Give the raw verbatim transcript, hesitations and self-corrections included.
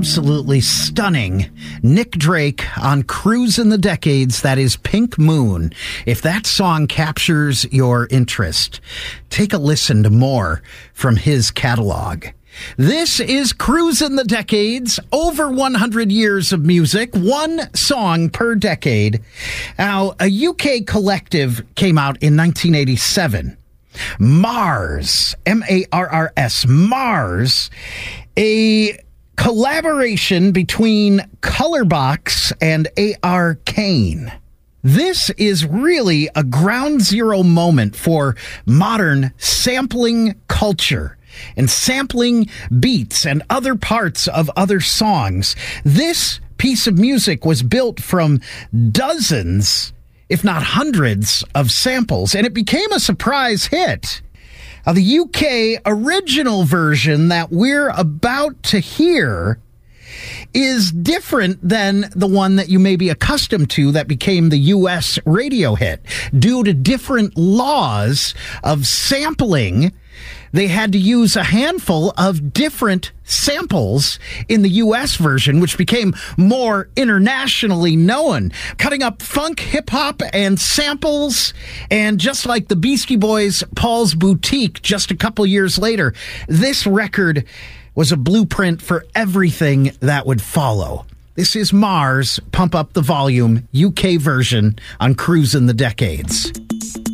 absolutely stunning Nick Drake on Cruise in the Decades. That is Pink Moon. If that song captures your interest, take a listen to more from his catalog. This is Cruise in the Decades, over one hundred years of music, one song per decade. Now, a U K collective came out in nineteen eighty-seven. Mars, M A R R S, Mars, a collaboration between Colorbox and A R Kane. This is really a ground zero moment for modern sampling culture and sampling beats and other parts of other songs. This piece of music was built from dozens, if not hundreds, of samples, and it became a surprise hit. Now, the U K original version that we're about to hear is different than the one that you may be accustomed to that became the U S radio hit. Due to different laws of sampling, they had to use a handful of different samples in the U S version, which became more internationally known, cutting up funk, hip-hop, and samples. And just like the Beastie Boys' Paul's Boutique just a couple years later, this record was a blueprint for everything that would follow. This is Mars, Pump Up the Volume, U K version on Cruise in the Decades.